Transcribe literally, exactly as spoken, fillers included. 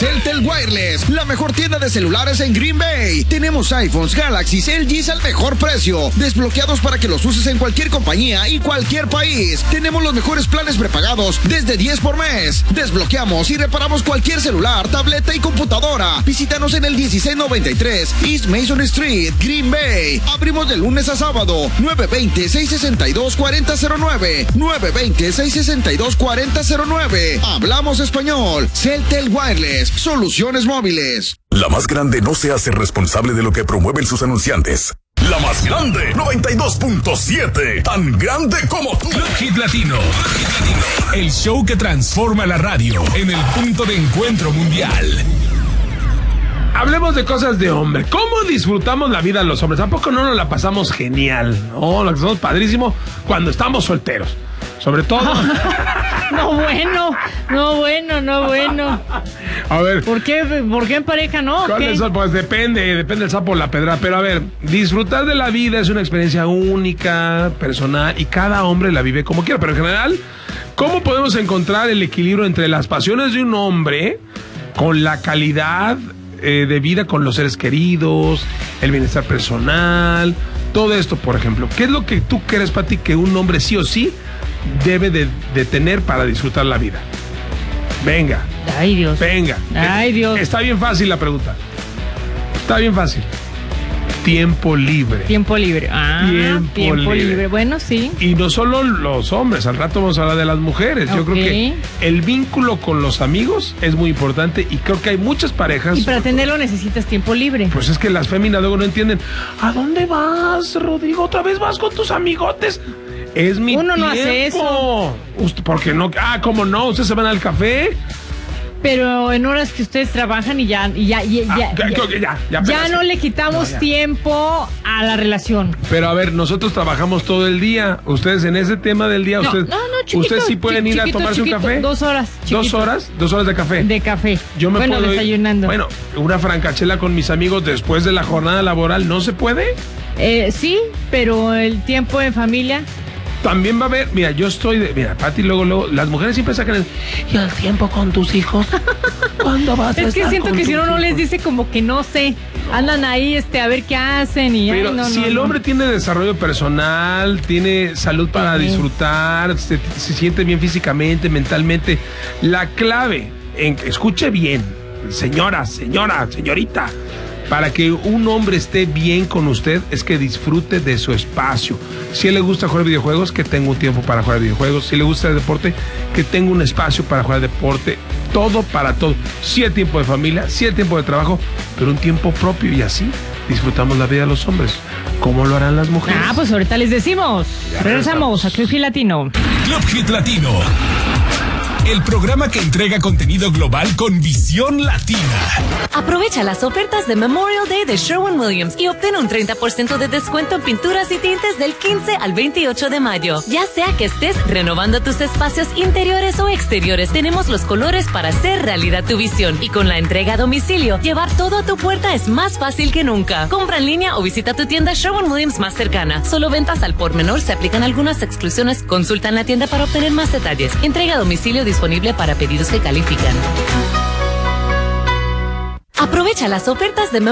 Celtel Wireless, la mejor tienda de celulares en Green Bay. Tenemos iPhones, Galaxies, L Gs al mejor precio, desbloqueados para que los uses en cualquier compañía y cualquier país. Tenemos los mejores planes prepagados desde diez por mes. Desbloqueamos y reparamos cualquier celular, tableta y computadora. Visítanos en el dieciséis noventa y tres East Mason Street, Green Bay. Abrimos de lunes a sábado, nueve dos cero, seis seis dos, cuatro cero cero nueve, nueve dos cero, seis seis dos, cuatro cero cero nueve. Hablamos español. Celtel Wireless, soluciones móviles. La más grande no se hace responsable de lo que promueven sus anunciantes. La más grande, noventa y dos punto siete, tan grande como tú. Club Hit Latino, el show que transforma la radio en el punto de encuentro mundial. Hablemos de cosas de hombre. ¿Cómo disfrutamos la vida los hombres? ¿A poco no nos la pasamos genial? No, la pasamos padrísimo cuando estamos solteros. Sobre todo. No, bueno, no, bueno, no, bueno. A ver. ¿Por qué, por qué en pareja no? ¿Cuál es el, pues depende, depende del sapo o la pedra. Pero a ver, disfrutar de la vida es una experiencia única, personal, y cada hombre la vive como quiera. Pero en general, ¿cómo podemos encontrar el equilibrio entre las pasiones de un hombre con la calidad eh, de vida con los seres queridos, el bienestar personal, todo esto, por ejemplo? ¿Qué es lo que tú crees, Pati, que un hombre sí o sí debe de, de tener para disfrutar la vida? Venga. Ay, Dios. Venga. Ay, Dios. Está bien fácil la pregunta. Está bien fácil. Tiempo libre. Tiempo libre. Ah, tiempo, tiempo libre. libre. Bueno, sí. Y no solo los hombres, al rato vamos a hablar de las mujeres. Okay. Yo creo que el vínculo con los amigos es muy importante y creo que hay muchas parejas. Y para tenerlo necesitas tiempo libre. Pues es que las féminas luego no entienden. ¿A dónde vas, Rodrigo? ¿Otra vez vas con tus amigotes? Es mi Uno tiempo. no hace eso. Usted, ¿por qué no? Ah, ¿cómo no? ¿Ustedes se van al café? Pero en horas que ustedes trabajan y ya y ya, y, ah, ya, ya, ya, ya, ya, ya no le quitamos no, ya. tiempo a la relación. Pero a ver, nosotros trabajamos todo el día. Ustedes en ese tema del día, No, ustedes, no, no, chiquito, ustedes sí pueden ir chiquito, a tomarse chiquito, un café. Dos horas. Chiquito. Dos horas, dos horas de café. De café. Yo me bueno, puedo ir, desayunando. bueno, una francachela con mis amigos después de la jornada laboral, ¿no se puede? Eh, sí, pero el tiempo en familia. También va a haber, mira, yo estoy de, mira, Pati, luego, luego, las mujeres siempre sacan el, y el tiempo con tus hijos. ¿Cuándo vas a Es que estar siento con que si tus uno no hijos? les dice como que no sé, andan ahí este a ver qué hacen y Pero ay, no, si no, el no. hombre tiene desarrollo personal, tiene salud para Sí. disfrutar, se, se siente bien físicamente, mentalmente, la clave, en, escuche bien, señora, señora, señorita, para que un hombre esté bien con usted es que disfrute de su espacio. Si a él le gusta jugar videojuegos, que tenga un tiempo para jugar videojuegos. Si le gusta el deporte, que tenga un espacio para jugar deporte. Todo para todo. Sí el tiempo de familia, sí el tiempo de trabajo, pero un tiempo propio, y así disfrutamos la vida de los hombres. ¿Cómo lo harán las mujeres? Ah, pues ahorita les decimos. Ya Regresamos regresamos. a Club Hit Latino. Club Hit Latino, el programa que entrega contenido global con visión latina. Aprovecha las ofertas de Memorial Day de Sherwin-Williams y obtén un treinta por ciento de descuento en pinturas y tintes del quince al veintiocho de mayo. Ya sea que estés renovando tus espacios interiores o exteriores, tenemos los colores para hacer realidad tu visión. Y con la entrega a domicilio, llevar todo a tu puerta es más fácil que nunca. Compra en línea o visita tu tienda Sherwin-Williams más cercana. Solo ventas al por menor, se aplican algunas exclusiones. Consulta en la tienda para obtener más detalles. Entrega a domicilio disponible para pedidos que califican. Aprovecha las ofertas de